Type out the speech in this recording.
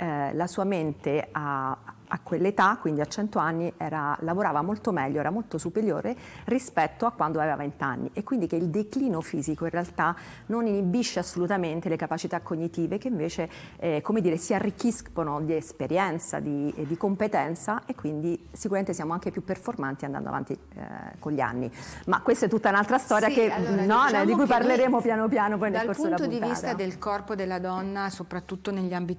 la sua mente a quell'età, quindi a 100 anni, lavorava molto meglio, era molto superiore rispetto a quando aveva 20 anni, e quindi che il declino fisico in realtà non inibisce assolutamente le capacità cognitive, che invece come dire, si arricchiscono di esperienza, di competenza, e quindi sicuramente siamo anche più performanti andando avanti con gli anni. Ma questa è tutta un'altra storia, sì, che, allora, no, diciamo di cui che parleremo piano piano poi nel corso della puntata. Dal punto di puntata. vista del corpo della donna, soprattutto negli ambiti